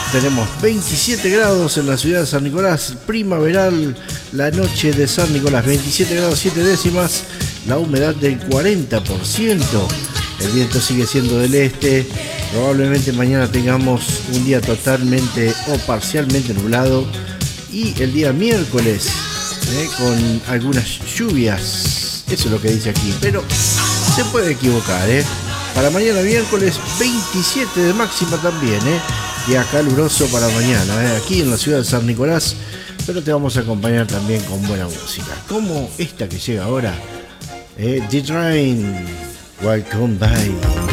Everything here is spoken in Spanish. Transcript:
Tenemos 27 grados en la ciudad de San Nicolás, primaveral, la noche de San Nicolás, 27 grados 7 décimas, la humedad del 40%, el viento sigue siendo del este, probablemente mañana tengamos un día totalmente o parcialmente nublado y el día miércoles con algunas lluvias, eso es lo que dice aquí, pero se puede equivocar, Para mañana miércoles 27 de máxima también, día caluroso para mañana, aquí en la ciudad de San Nicolás, pero te vamos a acompañar también con buena música, como esta que llega ahora, The Train, Welcome Back.